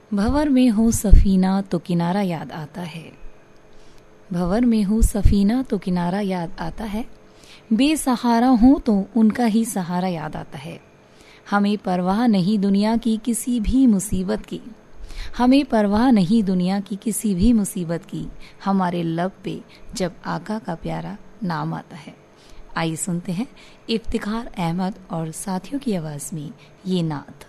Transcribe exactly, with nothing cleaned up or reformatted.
भंवर में हो सफीना तो किनारा याद आता है। भंवर में हो सफीना तो किनारा याद आता है। बेसहारा हूँ तो उनका ही सहारा याद आता है। हमें परवाह नहीं दुनिया की किसी भी मुसीबत की। हमें परवाह नहीं दुनिया की किसी भी मुसीबत की। हमारे लब पे जब आका का प्यारा नाम आता है। आइए सुनते हैं इफ्तिखार अहमद और साथियों की आवाज़ में ये नात।